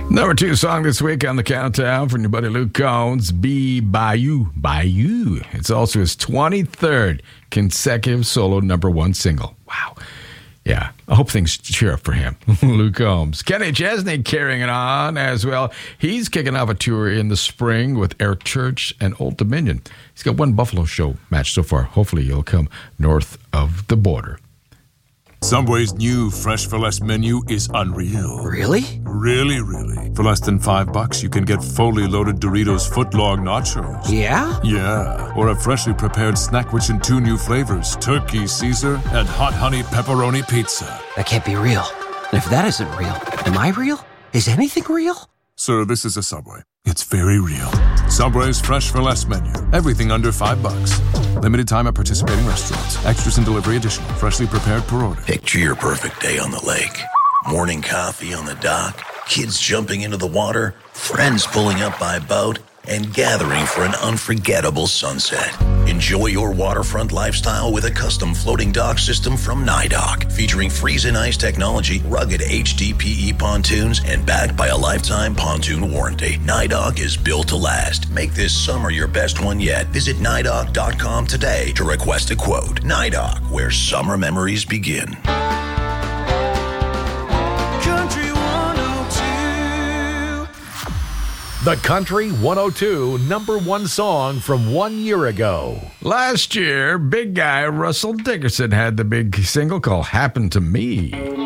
Number 2 song this week on the countdown from your buddy Luke Combs, Be By You. It's also his 23rd consecutive solo number 1 single. Wow. Yeah, I hope things cheer up for him. Luke Combs. Kenny Chesney carrying it on as well. He's kicking off a tour in the spring with Eric Church and Old Dominion. He's got one Buffalo show match so far. Hopefully he'll come north of the border. Subway's new Fresh for Less menu is unreal. Really? Really. For less than $5, you can get fully loaded Doritos footlong nachos. Yeah? Yeah. Or a freshly prepared snack rich in 2 new flavors, Turkey Caesar and Hot Honey Pepperoni Pizza. That can't be real. And if that isn't real, am I real? Is anything real? Sir, this is a Subway. It's very real. Subway's Fresh for Less menu. Everything under $5. Limited time at participating restaurants. Extras and delivery additional. Freshly prepared per order. Picture your perfect day on the lake. Morning coffee on the dock. Kids jumping into the water. Friends pulling up by boat. And gathering for an unforgettable sunset. Enjoy your waterfront lifestyle with a custom floating dock system from NYDOC, featuring freeze and ice technology, rugged HDPE pontoons, and backed by a lifetime pontoon warranty. NYDOC is built to last. Make this summer your best one yet. Visit NYDOC.com today to request a quote. NYDOC, where summer memories begin. The Country 102 number 1 song from 1 year ago. Last year, big guy Russell Dickerson had the big single called Happen to Me.